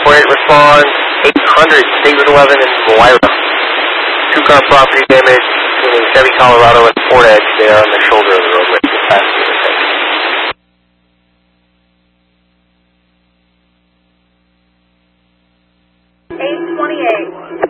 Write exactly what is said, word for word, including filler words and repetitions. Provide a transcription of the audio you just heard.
four eight, respond eight hundred, David eleven in Moira. Two-car property damage between Chevy Colorado and Ford Edge there on the shoulder of the road right to the passenger tank. eight twenty-eight.